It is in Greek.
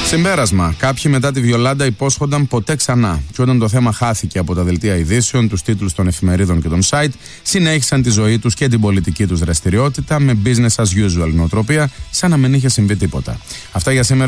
Συμπέρασμα. Κάποιοι μετά τη Βιολάντα υπόσχονταν ποτέ ξανά. Και όταν το θέμα χάθηκε από τα δελτία ειδήσεων, τους τίτλους των εφημερίδων και των site, συνέχισαν τη ζωή τους και την πολιτική τους δραστηριότητα με business as usual νοοτροπία, σαν να μην είχε συμβεί τίποτα. Αυτά για σήμερα.